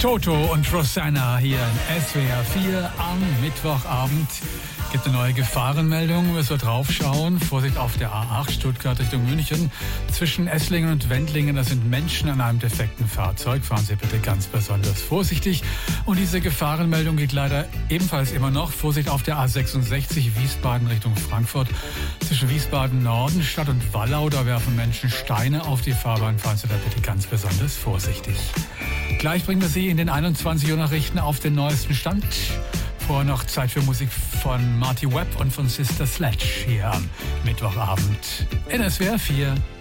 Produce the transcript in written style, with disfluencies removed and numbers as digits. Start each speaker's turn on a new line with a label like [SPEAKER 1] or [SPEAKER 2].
[SPEAKER 1] Toto und Rosanna hier in SWR 4 am Mittwochabend. Gibt eine neue Gefahrenmeldung, müssen wir draufschauen. Vorsicht auf der A8 Stuttgart Richtung München. Zwischen Esslingen und Wendlingen, da sind Menschen an einem defekten Fahrzeug. Fahren Sie bitte ganz besonders vorsichtig. Und diese Gefahrenmeldung geht leider ebenfalls immer noch. Vorsicht auf der A66 Wiesbaden Richtung Frankfurt. Zwischen Wiesbaden Norden, Stadt und Wallau, da werfen Menschen Steine auf die Fahrbahn. Fahren Sie da bitte ganz besonders vorsichtig. Gleich bringen wir Sie in den 21 Uhr Nachrichten auf den neuesten Stand. Vorher noch Zeit für Musik von Marty Webb und von Sister Sledge hier am Mittwochabend in SWR 4.